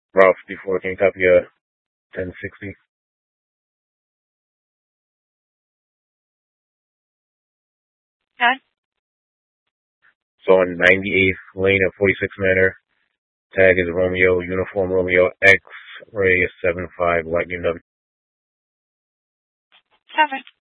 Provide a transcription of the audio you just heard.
Route 54, can you copy 1060? Okay. So on 98th Lane at 46 Manor, tag is Romeo, Uniform Romeo, X-Ray 75, Lightning W. 7.